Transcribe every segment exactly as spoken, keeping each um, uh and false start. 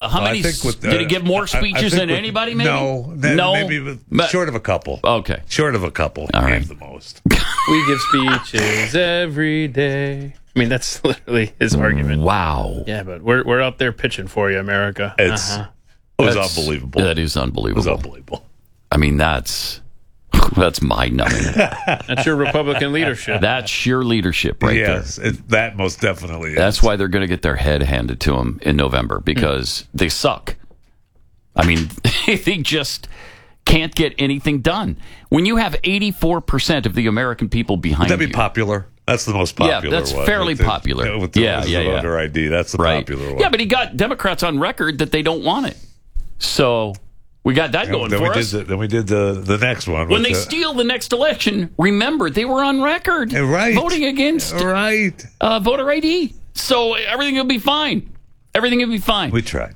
how Well, I many? think with, uh, did he give more speeches I- I than with, anybody? Maybe no, th- no, maybe with, but, short of a couple. Okay, short of a couple. All He right. gave the most. We give speeches every day. I mean, that's literally his argument. Wow. Yeah, but we're we're out there pitching for you, America. It's Uh-huh. it was That's- unbelievable. That is It was unbelievable. unbelievable. I mean, that's that's mind numbing. That's your Republican leadership. That's sheer leadership right yes, it, that most definitely is. there. That's why they're going to get their head handed to them in November because they suck. I mean, they just can't get anything done. When you have eighty-four percent of the American people behind Would that be you. popular? That's the most Yeah, popular that's one. fairly With the- popular. With the, Yeah, with yeah, the yeah. voter I D. That's the Right. popular one. Yeah, but he got Democrats on record that they don't want it. So we got that going then for we us. did the, then we did the the next one. When with they the, steal the next election, remember, they were on record right. voting against right. uh, voter I D. So everything will be fine. Everything will be fine. We tried.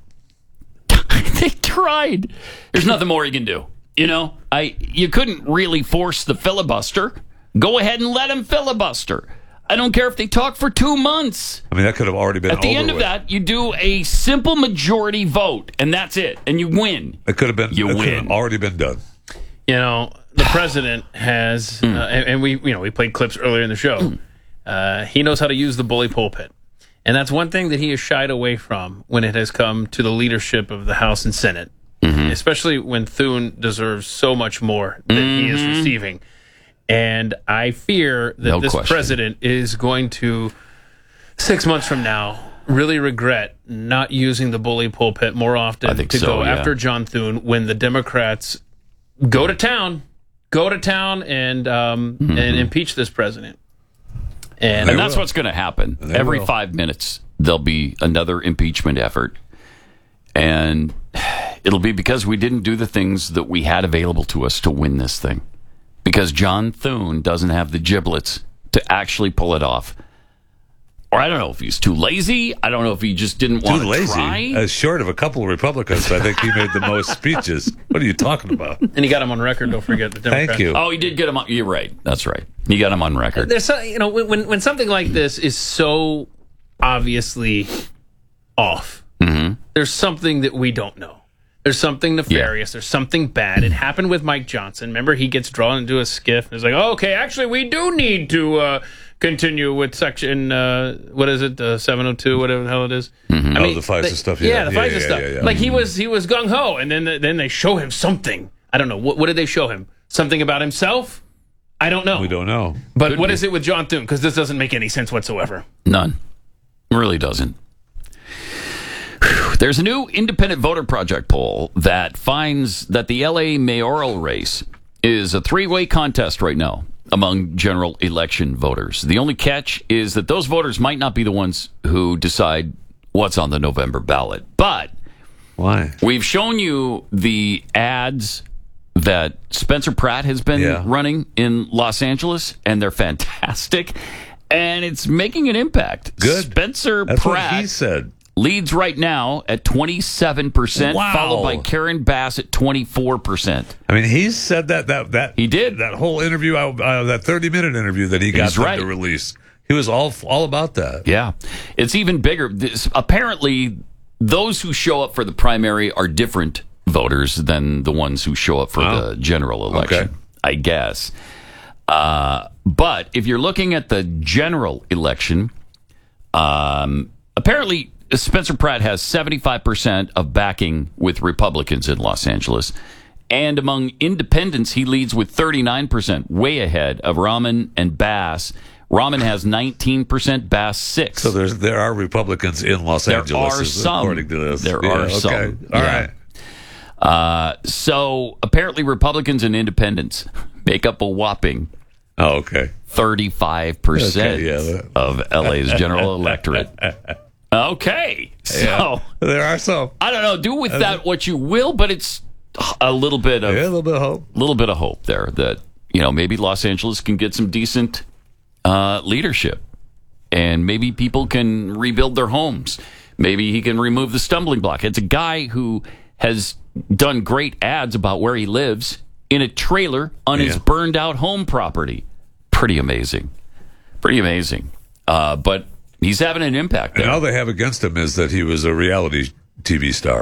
They tried. There's nothing more you can do. You know, I you couldn't really force the filibuster. Go ahead and let them filibuster. I don't care if they talk for two months. I mean, that could have already been At the over end of with. that, you do a simple majority vote, and that's it, and you win. It could have been. You it could win. have already been done. You know, the president has, uh, and, and we, you know, we played clips earlier in the show. Uh, he knows how to use the bully pulpit, and that's one thing that he has shied away from when it has come to the leadership of the House and Senate, especially when Thune deserves so much more than he is receiving. And I fear that No this question. president is going to, six months from now, really regret not using the bully pulpit more often I think to so, go yeah. after John Thune when the Democrats go to town, go to town and um, Mm-hmm. and impeach this president. And, And that's will. what's going to happen. They Every will. five minutes, there'll be another impeachment effort. And it'll be because we didn't do the things that we had available to us to win this thing. Because John Thune doesn't have the giblets to actually pull it off. Or I don't know if he's too lazy. I don't know if he just didn't want Too to lazy. try. As short of a couple of Republicans, I think he made the most speeches. What are you talking about? and he got him on record. Don't forget the Democrats. Thank you. Oh, he did get him on. You're right. That's right. He got him on record. There's some, you know, when when something like this is so obviously off, Mm-hmm. there's something that we don't know. There's something nefarious. There's something bad. It happened with Mike Johnson. Remember, he gets drawn into a skiff. And it's like, oh, okay, actually, we do need to uh, continue with section, uh, what is it, uh, seven oh two, whatever the hell it is. Mm-hmm. I Oh, the FISA they- stuff, Yeah, yeah. the Yeah, FISA yeah, stuff. yeah, yeah. Like, he was he was gung-ho, and then then they show him something. I don't know. What, what did they show him? Something about himself? I don't know. We don't know. But Could what be. is it with John Thune? Because this doesn't make any sense whatsoever. None. Really doesn't. Whew. There's a new Independent Voter Project poll that finds that the L A mayoral race is a three-way contest right now among general election voters. The only catch is that those voters might not be the ones who decide what's on the November ballot. But Why? we've shown you the ads that Spencer Pratt has been Yeah. running in Los Angeles, and they're fantastic. And it's making an impact. Good. Spencer That's Pratt what he said. leads right now at twenty-seven percent, Wow. followed by Karen Bass at twenty-four percent. I mean, he said that that that He did. that whole interview, uh, that thirty minute interview that he got He's them right. to release. He was all all about that. Yeah. It's even bigger. This, apparently, those who show up for the primary are different voters than the ones who show up for Wow. the general election, Okay. I guess. Uh, but if you're looking at the general election, um, apparently Spencer Pratt has seventy-five percent of backing with Republicans in Los Angeles. And among independents, he leads with thirty-nine percent, way ahead of Rahman and Bass. Rahman has nineteen percent, Bass six. So there's there are Republicans in Los There Angeles, are is- some. according to this. There Yeah, are okay. some. All Yeah. right. Uh, so apparently Republicans and independents make up a whopping Oh, okay. thirty-five percent Okay, yeah, that- of L A's general electorate. Okay. So There are some. I don't know. Do with that what you will, but it's a little bit of Yeah, a little bit of hope. little bit of hope there that, you know, maybe Los Angeles can get some decent uh, leadership, and maybe people can rebuild their homes. Maybe he can remove the stumbling block. It's a guy who has done great ads about where he lives in a trailer on his Yeah. burned out home property. Pretty amazing. Pretty amazing. Uh, but he's having an impact there. And all they have against him is that he was a reality T V star.